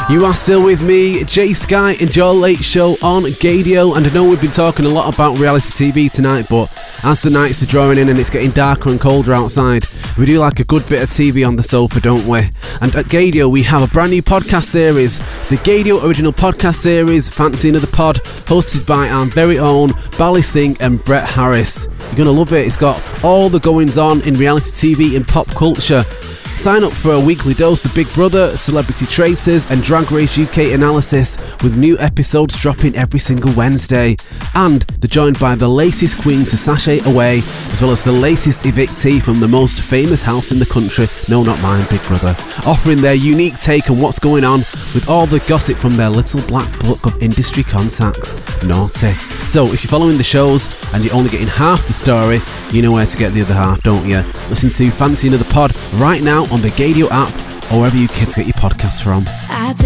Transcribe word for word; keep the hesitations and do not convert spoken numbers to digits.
You are still with me, Jay Sky, and your late show on Gadio. And I know we've been talking a lot about reality T V tonight, but as the nights are drawing in and it's getting darker and colder outside, we do like a good bit of T V on the sofa, don't we? And at Gadio, we have a brand new podcast series, the Gadio Original Podcast Series, Fancy Another Pod, hosted by our very own Bally Singh and Brett Harris. You're going to love it. It's got all the goings on in reality T V and pop culture. Sign up for a weekly dose of Big Brother, Celebrity Traitors and Drag Race U K analysis, with new episodes dropping every single Wednesday. And they're joined by the latest queen to sashay away, as well as the latest evictee from the most famous house in the country, no not mine, Big Brother, offering their unique take on what's going on with all the gossip from their little black book of industry contacts. Naughty. So if you're following the shows and you're only getting half the story, you know where to get the other half, don't you? Listen to Fancy Another Pod right now on the Gadio app or wherever you kids get your podcasts from.